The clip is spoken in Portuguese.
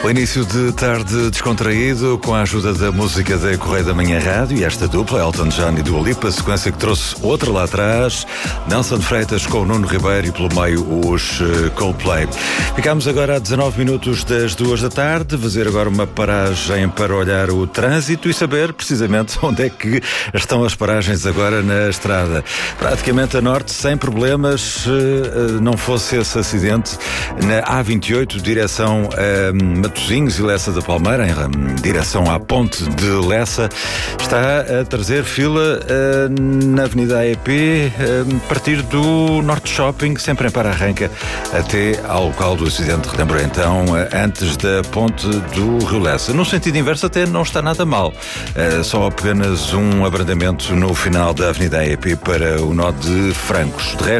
O início de tarde descontraído com a ajuda da música da Correio da Manhã Rádio e esta dupla, Elton John e Dua Lipa, sequência que trouxe outra lá atrás, Nelson Freitas com o Nuno Ribeiro e pelo meio os Coldplay. Ficámos agora a 19 minutos das 2 da tarde, fazer agora uma paragem para olhar o trânsito e saber precisamente onde é que estão as paragens agora na estrada. Praticamente a norte, sem problemas, não fosse esse acidente na A28, direção a Matosinhos e Lessa da Palmeira, em direção à ponte de Lessa, está a trazer fila na Avenida AEP, a partir do Norte Shopping, sempre em para-arranca, até ao local do acidente. Relembro então, antes da ponte do Rio Lessa. No sentido inverso até não está nada mal, só apenas um abrandamento no final da Avenida AEP para o nó de Francos. De resto,